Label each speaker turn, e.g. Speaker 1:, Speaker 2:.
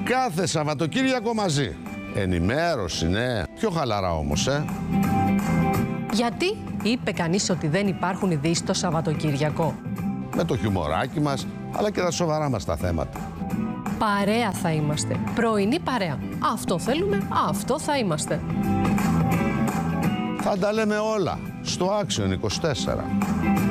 Speaker 1: Κάθε Σαββατοκύριακο μαζί. Ενημέρωση, ναι. Πιο χαλαρά όμως,
Speaker 2: Γιατί είπε κανείς ότι δεν υπάρχουν ειδήσεις το Σαββατοκύριακο?
Speaker 1: Με το χιουμοράκι μας, αλλά και τα σοβαρά μας τα θέματα.
Speaker 2: Παρέα θα είμαστε. Πρωινή παρέα. Αυτό θέλουμε, αυτό θα είμαστε.
Speaker 1: Θα τα λέμε όλα στο Action 24.